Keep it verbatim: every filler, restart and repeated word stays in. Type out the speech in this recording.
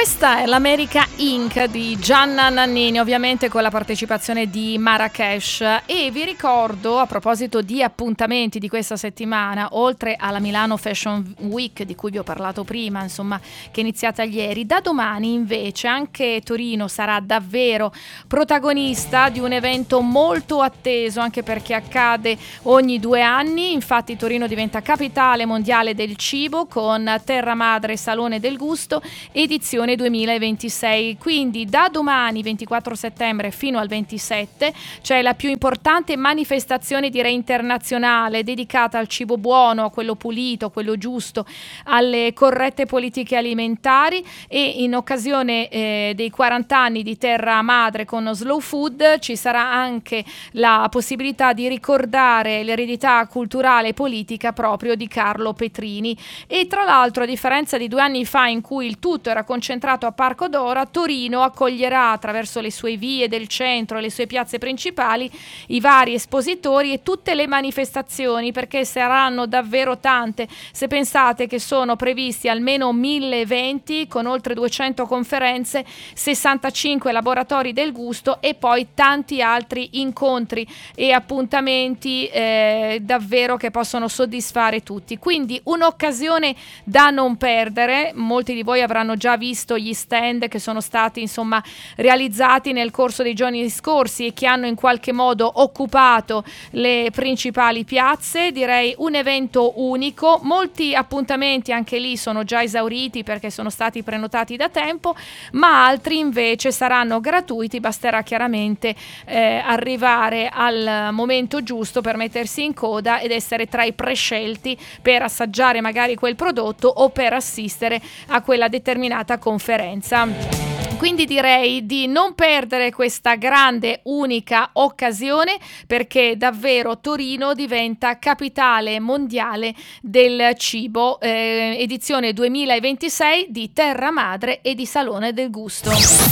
Questa è l'America Incorporated di Gianna Nannini, ovviamente con la partecipazione di Marrakesh. E vi ricordo, a proposito di appuntamenti di questa settimana, oltre alla Milano Fashion Week di cui vi ho parlato prima, insomma, che è iniziata ieri, da domani invece anche Torino sarà davvero protagonista di un evento molto atteso, anche perché accade ogni due anni. Infatti Torino diventa capitale mondiale del cibo con Terra Madre Salone del Gusto, edizione duemilaventisei. Quindi da domani ventiquattro settembre fino al ventisette c'è la più importante manifestazione, direi internazionale, dedicata al cibo buono, a quello pulito, a quello giusto, alle corrette politiche alimentari. E in occasione eh, dei quaranta anni di Terra Madre con Slow Food ci sarà anche la possibilità di ricordare l'eredità culturale e politica proprio di Carlo Petrini. E tra l'altro, a differenza di due anni fa in cui il tutto era concentrato a Parco Dora, Torino accoglierà attraverso le sue vie del centro e le sue piazze principali i vari espositori e tutte le manifestazioni, perché saranno davvero tante. Se pensate che sono previsti almeno mille eventi con oltre duecento conferenze, sessantacinque laboratori del gusto e poi tanti altri incontri e appuntamenti eh, davvero che possono soddisfare tutti. Quindi un'occasione da non perdere. Molti di voi avranno già visto gli stand che sono stati insomma realizzati nel corso dei giorni scorsi e che hanno in qualche modo occupato le principali piazze. Direi un evento unico. Molti appuntamenti anche lì sono già esauriti perché sono stati prenotati da tempo, ma altri invece saranno gratuiti. Basterà chiaramente eh, arrivare al momento giusto per mettersi in coda ed essere tra i prescelti per assaggiare magari quel prodotto o per assistere a quella determinata conferenza. Quindi direi di non perdere questa grande, unica occasione, perché davvero Torino diventa capitale mondiale del cibo, eh, edizione duemilaventisei di Terra Madre e di Salone del Gusto.